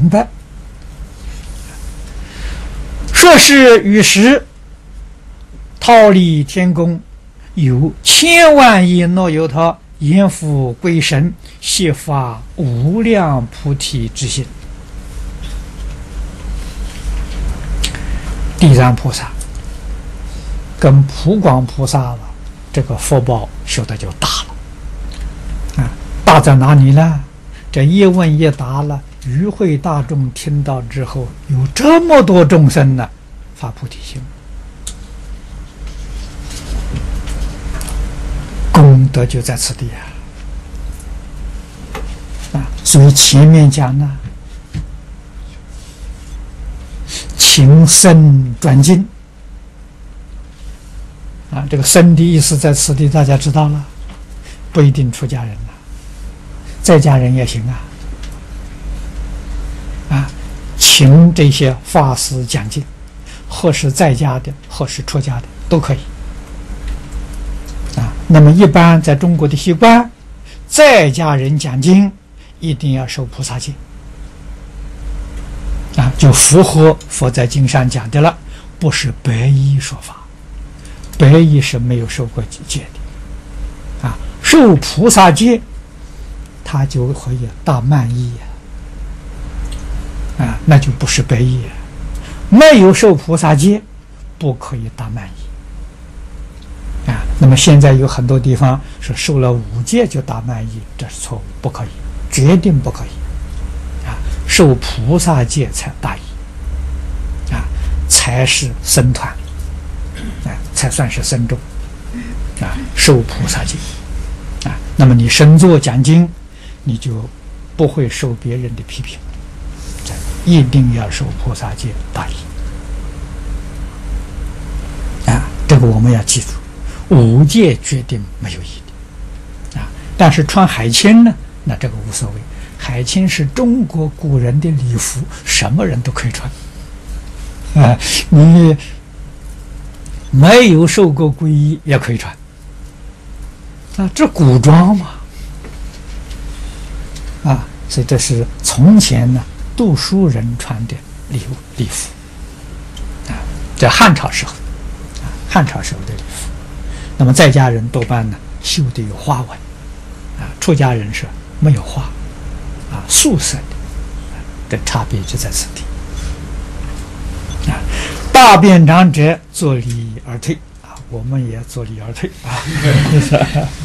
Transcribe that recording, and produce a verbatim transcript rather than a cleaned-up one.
明白。说是与时桃李天宫，有千万亿诺由他阎浮归神，悉发无量菩提之心。地藏菩萨跟普光菩萨了，这个福报修的就大了啊！大在哪里呢？这一问一答了，与会大众听到之后，有这么多众生呢，发菩提心，功德就在此地啊！啊，所以前面讲呢，请僧转经啊，这个僧的意思在此地大家知道了，不一定出家人了，在家人也行啊。啊，请这些法师讲经，或是在家的，或是出家的都可以。啊，那么一般在中国的习惯，在家人讲经一定要受菩萨戒。啊，就符合佛在经上讲的了，不是白衣说法，白衣是没有受过戒的，啊，受菩萨戒，他就可以大慢衣啊，那就不是白衣，没有受菩萨戒，不可以大慢衣，啊，那么现在有很多地方是受了五戒就大慢衣，这是错误，不可以，决定不可以。受菩萨戒才大义啊，才是僧团啊，才算是僧众啊。受菩萨戒啊，那么你身作讲经，你就不会受别人的批评，一定要受菩萨戒大义啊。这个我们要记住，五戒决定没有义的啊。但是穿海青呢，那这个无所谓。海青是中国古人的礼服，什么人都可以穿。啊，你没有受过皈依也可以穿。啊，这古装嘛。啊，所以这是从前呢读书人穿的礼物礼服。啊，在汉朝时候，啊，汉朝时候的礼服。那么在家人多半呢绣的有花纹，啊，出家人是没有花。啊，素色的，的差别就在此地。啊，大便长者坐立而退啊，我们也坐立而退啊。